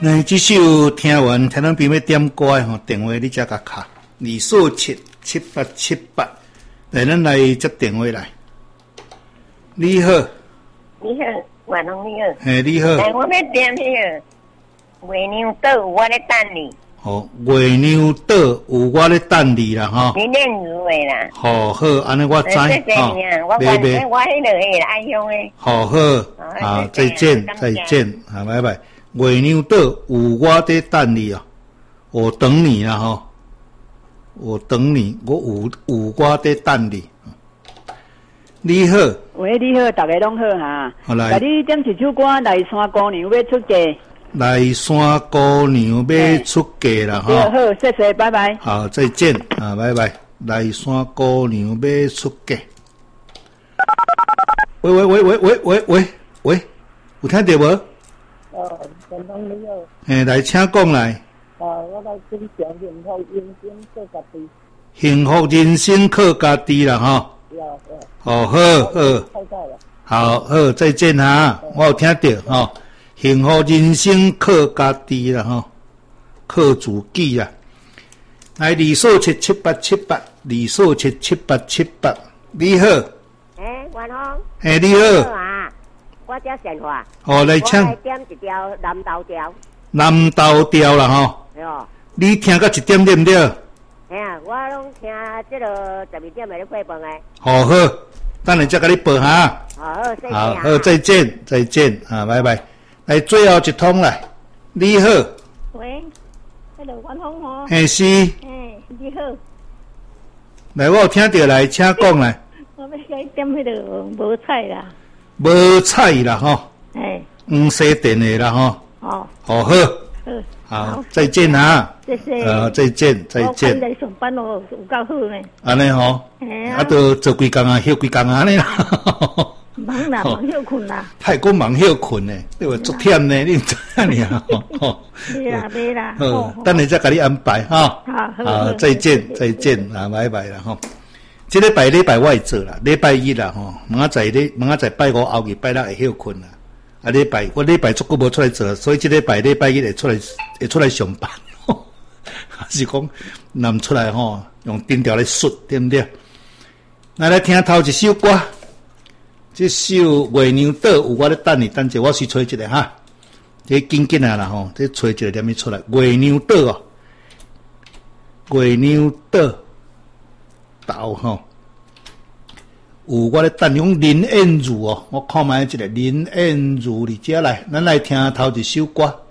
那这首听完，听咱朋友点歌的吼，电话你才甲卡2477878，来咱来接电话来。你好， 你好，晚上你好。 嘿，你好。 我要点那个月娘岛，有我咧等你。 哦，月娘岛有我咧等你啦，吼。 你练语的啦。 好好，安尼我知。 哦，我迄个会爱用的。 好好，啊，再见，再见，啊，拜拜。月娘岛有我在等你啊，我等你啦，吼。我等你，我有我在等你。你好， 喂，你好，大家拢好哈。 好来， 甲你点一首歌，来山姑娘要出嫁。 来山姑娘要出嫁啦，哈。 好，谢谢，拜拜。 好，再见，啊，拜拜。来山姑娘要出嫁。喂，有听到无？ 陈东你好。 嘿，来，请讲来。 我来分享幸福人生靠家己。 幸福人生靠家己啦，哈。好，好，再见哈！我有听到哈，幸福人生靠家己啦，哈，靠自己啦。来2477878，2477878，你好。 晚安。 你好。 啊，我叫陈华。 哦，来请。 我来点一条南投调。 南投调啦，哈。 哦。 你听到一点对不对？ 我拢听这个12点的咧汇报诶。 好，等下再甲你报哈。好，再见，啊，拜拜。来，最后一通来，你好。 喂，迄个阮芳吼。 嘿是。 你好。 来，我有听到来，请讲来。 我要该点迄个无菜啦。 无菜啦，吼。黄西电的啦，吼。好。好，再见哈。 谢谢。 再见。 我今日上班哦，有够好呢。 安尼吼。都做几工啊，休几工啊，安尼啦。 忙啦，忙休困啦。 太过忙休困呢，你话足忝呢，你唔知安尼啊？ 没啦。 好，等下再给你安排哈。 好， 再见，啊，拜拜啦吼。这礼拜我会做啦，礼拜一啦吼，明仔载拜五后日拜六会休困啦。我礼拜足久无出来做，所以这礼拜一会出来上班。还是讲，若唔出来吼，用电条来摔，对不对？来听头一首歌，这首《月娘岛》有我咧等你，等者我去找一个哈。这紧紧啊啦吼，这找一个点样出来？月娘岛哦，月娘岛吼。有我咧等用林燕如哦，我看卖一个林燕如伫遮来，咱来听头一首歌。